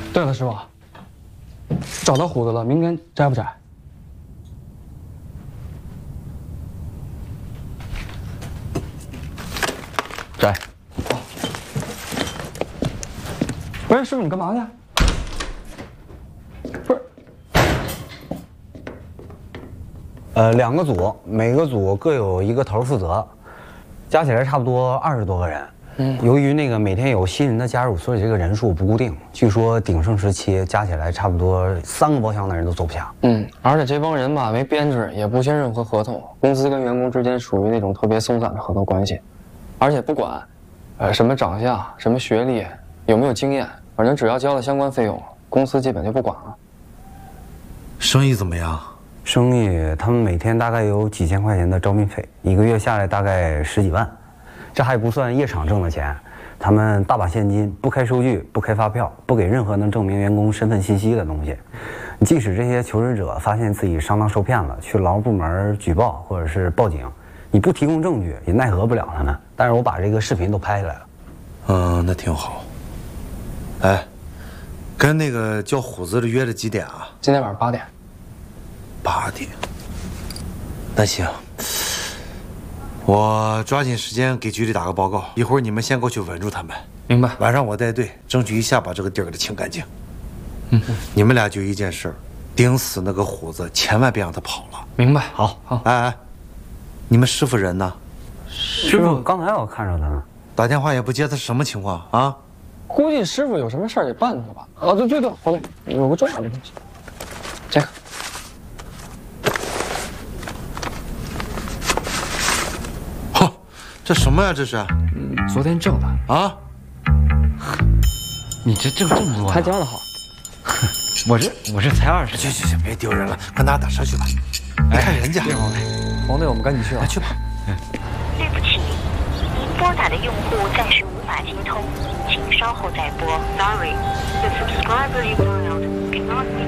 对了，师傅，找到虎子了，明天摘不摘？摘。喂，师傅，你干嘛去？不是。 2个组，每个组各有一个头负责，加起来差不多20多个人。由于那个每天有新人的加入，所以这个人数不固定。据说鼎盛时期加起来差不多3个包厢的人都坐不下。 而且这帮人吧没编制，也不签任何合同，公司跟员工之间属于那种特别松散的合作关系，而且不管，什么长相、什么学历、有没有经验，反正只要交了相关费用，公司基本就不管了。 生意怎么样？ 生意他们每天大概有几千块钱的招聘费，1个月下来大概10几万。这还不算夜场挣的钱，他们大把现金，不开收据，不开发票，不给任何能证明员工身份信息的东西。即使这些求职者发现自己上当受骗了，去劳务部门举报或者是报警，你不提供证据也奈何不了他们。但是我把这个视频都拍下来了。 那挺好。哎，跟那个叫虎子的约的几点啊？ 今天晚上8点。 8点。那行。我抓紧时间给局里打个报告，一会儿你们先过去稳住他们。 明白。 晚上我带队，争取一下把这个地儿给他清干净。你们俩就一件事，盯死那个虎子，千万别让他跑了。 明白。 好。 哎，你们师傅人呢？ 师傅刚才我看着他呢， 打电话也不接，他是什么情况啊？ 估计师傅有什么事儿得办他吧。对，回来有个重要的东西，这个。 这什么呀？这是？ 昨天挣的啊！ 你这挣这么多？ 他教的好。 我这才20。 行，别丢人了，跟他打车去吧。你看人家。 黄队，我们赶紧去啊！ 去吧。 对不起，您拨打的用户暂时无法接通，请稍后再拨。Sorry, the subscriber you dialed cannot be